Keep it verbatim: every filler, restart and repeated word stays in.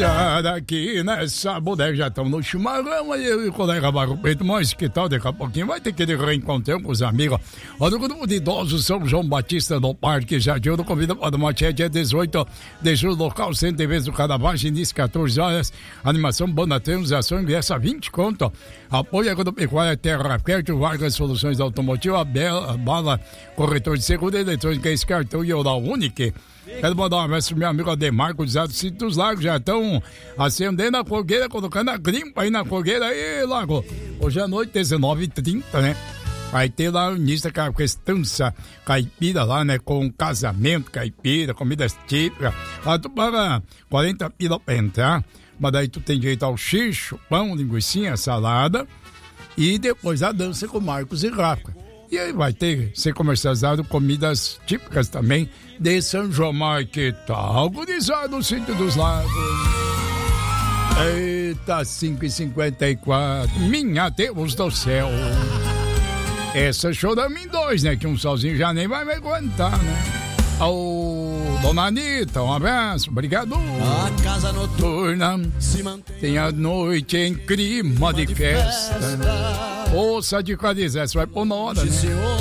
moçada, aqui nessa bodega já estamos no chimarrão, aí eu e o colega Barro Preto, mas que tal, daqui a pouquinho vai ter que reencontrar com os amigos. Olha, o grupo de idosos São João Batista no Parque Jardim do convida para uma dia dezoito de julho, local cem T Vs do Cadavagem, início quatorze horas, animação, banda, transação, ingresso a vinte conto, apoio agropecuária Terra Fértil, Vargas Soluções Automotivas, a Bela, a Bala, corretor de seguro eletrônica, esse cartão e Oral Unique. Quero mandar um abraço pro meu amigo Ademar, com os Cintos Lagos, já estão acendendo a fogueira, colocando a grimpa aí na fogueira aí, Lago. Hoje à noite, dezenove e trinta, né? Vai ter lá o início da questância caipira lá, né? Com casamento caipira, comidas típicas. Lá tu paga quarenta pila pra entrar, mas daí tu tem direito ao xixo, pão, linguiça, salada e depois a dança com Marcos e Rafa. E aí vai ter, ser comercializado comidas típicas também de São João. Mas que tal, gurizada, no Sítio dos Lagos? Eita, cinco e cinquenta e quatro, minha Deus do céu. Essa show da mim dois, né? Que um sozinho já nem vai me aguentar, né? Ô, dona Anitta, um abraço, obrigado. A casa noturna se mantém. Tem a noite em clima de festa. Ouça de quadrilha, você vai pôr na hora, né?